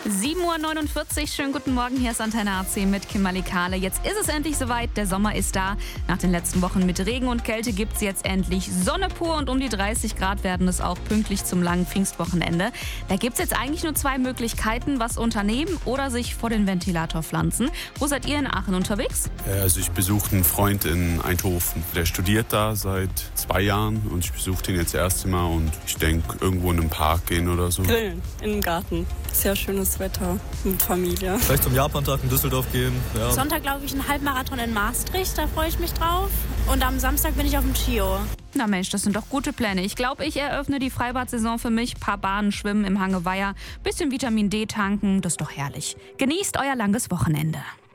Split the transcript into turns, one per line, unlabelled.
7:49 Uhr, schönen guten Morgen, hier ist Antenne AC mit Kimberly Kahle. Jetzt ist es endlich soweit, der Sommer ist da. Nach den letzten Wochen mit Regen und Kälte gibt es jetzt endlich Sonne pur und um die 30 Grad werden es auch pünktlich zum langen Pfingstwochenende. Da gibt es jetzt eigentlich nur zwei Möglichkeiten, was unternehmen oder sich vor den Ventilator pflanzen. Wo seid ihr in Aachen unterwegs?
Also ich besuche einen Freund in Eindhoven. Der studiert da seit 2 Jahren und ich besuche den jetzt das erste Mal und ich denke, irgendwo in einen Park gehen oder so.
Grillen in den Garten. Sehr schönes Wetter mit Familie.
Vielleicht zum Japantag in Düsseldorf gehen. Ja.
Sonntag glaube ich einen Halbmarathon in Maastricht, da freue ich mich drauf. Und am Samstag bin ich auf dem Chio.
Na Mensch, das sind doch gute Pläne. Ich glaube, ich eröffne die Freibad-Saison für mich. Paar Bahnen schwimmen im Hange Weiher, bisschen Vitamin D tanken, das ist doch herrlich. Genießt euer langes Wochenende.